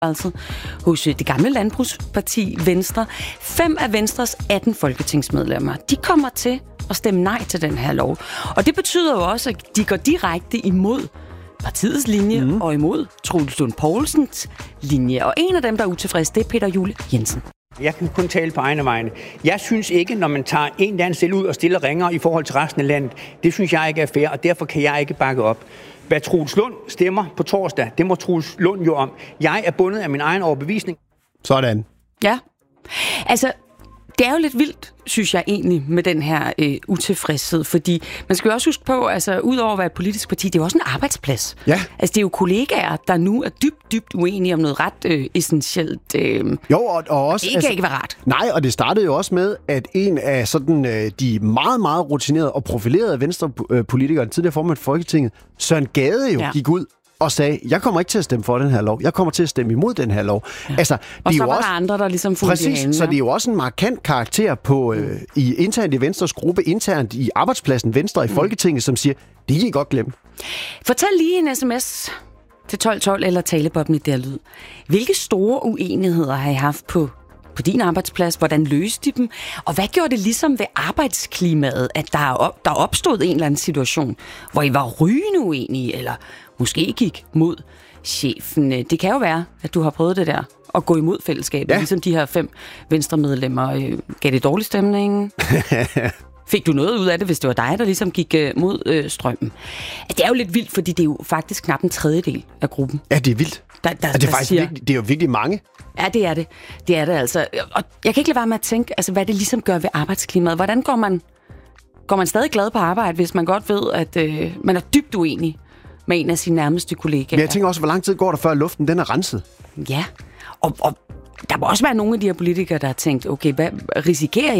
hos det gamle landbrugsparti Venstre. 5 af Venstres 18 folketingsmedlemmer, de kommer til at stemme nej til den her lov. Og det betyder jo også, at de går direkte imod partiets linje og imod Troels Lund Poulsens linje. Og en af dem, der er utilfreds, det er Peter Juel Jensen. Jeg kan kun tale på egne vegne. Jeg synes ikke, når man tager en eller anden selv ud og stiller ringere i forhold til resten af landet, det synes jeg ikke er fair, og derfor kan jeg ikke bakke op. Hvad Troels Lund stemmer på torsdag, det må Troels Lund jo om. Jeg er bundet af min egen overbevisning. Sådan. Ja. Altså, det er jo lidt vildt, synes jeg egentlig, med den her utilfredshed, fordi man skal jo også huske på, altså udover at være et politisk parti, det er jo også en arbejdsplads. Ja. Altså det er jo kollegaer, der nu er dybt uenige om noget ret essentielt. Jo, og også... Det kan ikke være rart. Nej, og det startede jo også med, at en af sådan, de meget, meget rutinerede og profilerede venstrepolitikere, den tidligere formand for Folketinget, Søren Gade gik ud og sagde, jeg kommer ikke til at stemme for den her lov. Jeg kommer til at stemme imod den her lov. Ja. Altså, og så var der andre, der ligesom fulgte i halen. Så det er jo også en markant karakter på internt i Venstres gruppe, internt i arbejdspladsen Venstre i Folketinget, som siger, det kan I godt glemme. Fortæl lige en sms til 1212 eller talebobben i der lyd. Hvilke store uenigheder har I haft på din arbejdsplads? Hvordan løste de dem? Og hvad gjorde det ligesom ved arbejdsklimaet, at der opstod en eller anden situation, hvor I var rygende uenige, eller måske gik mod chefen? Det kan jo være, at du har prøvet det der, at gå imod fællesskabet, ligesom de her 5 venstremedlemmer. Gav det dårlig stemning? Fik du noget ud af det, hvis det var dig, der ligesom gik mod strømmen? Det er jo lidt vildt, fordi det er jo faktisk knap en tredjedel af gruppen. Ja, det er vildt. Det er jo virkelig mange. Ja, det er det. Det er det altså. Og jeg kan ikke lade være med at tænke, altså, hvad det ligesom gør ved arbejdsklimaet. Hvordan går man stadig glad på arbejde, hvis man godt ved, at man er dybt uenig med en af sine nærmeste kollegaer? Men jeg tænker også, hvor lang tid går der, før luften den er renset? Ja, og der må også være nogle af de her politikere, der har tænkt, okay, hvad risikerer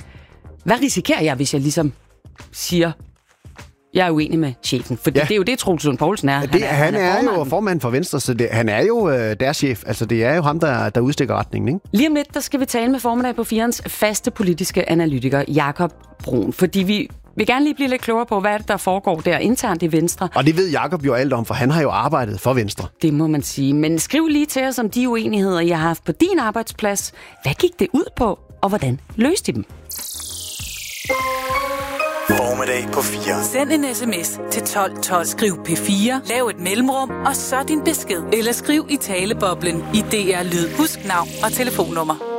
jeg, hvis jeg ligesom siger, jeg er uenig med chefen? For det er jo det, Troels Lund Poulsen er. Han er jo formand for Venstre, så han er jo deres chef. Altså, det er jo ham, der udstikker retningen, ikke? Lige om lidt, der skal vi tale med formiddag på 4'ens faste politiske analytiker, Jakob Brun. Fordi vi vil gerne lige blive lidt klogere på, hvad der foregår der internt i Venstre. Og det ved Jakob jo alt om, for han har jo arbejdet for Venstre. Det må man sige. Men skriv lige til os om de uenigheder, I har haft på din arbejdsplads. Hvad gik det ud på, og hvordan løste I dem? Formiddag på 4. Send en sms til 1212. Skriv P4, lav et mellemrum, og så din besked. Eller skriv i taleboblen i DR Lyd. Husk navn og telefonnummer.